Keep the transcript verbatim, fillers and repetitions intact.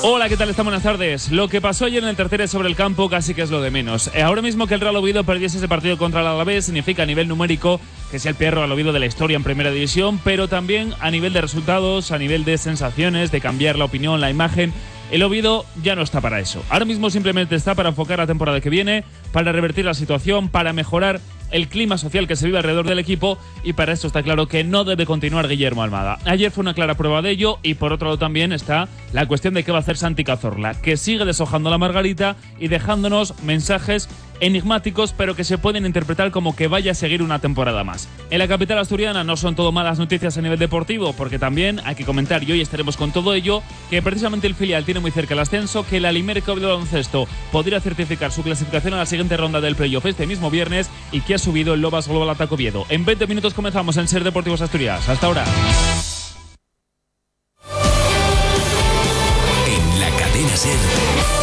Hola, ¿qué tal? Están buenas tardes. Lo que pasó ayer en el tercero sobre el campo casi que es lo de menos. Ahora mismo que el Real Oviedo perdiese ese partido contra el Alavés significa a nivel numérico que sea el peor Real Oviedo de la historia en Primera División, pero también a nivel de resultados, a nivel de sensaciones, de cambiar la opinión, la imagen. El Oviedo ya no está para eso. Ahora mismo simplemente está para enfocar la temporada que viene, para revertir la situación, para mejorar el clima social que se vive alrededor del equipo, y para esto está claro que no debe continuar Guillermo Almada. Ayer fue una clara prueba de ello, y por otro lado también está la cuestión de qué va a hacer Santi Cazorla, que sigue deshojando la margarita y dejándonos mensajes enigmáticos, pero que se pueden interpretar como que vaya a seguir una temporada más. En la capital asturiana no son todo malas noticias a nivel deportivo, porque también hay que comentar, y hoy estaremos con todo ello, que precisamente el filial tiene muy cerca el ascenso, que la Limerick Oviedo Baloncesto podría certificar su clasificación a la siguiente ronda del playoff este mismo viernes, y que ha subido el Lobas Global Attack Oviedo. En veinte minutos comenzamos en Ser Deportivos Asturias. Hasta ahora. En la cadena Ser.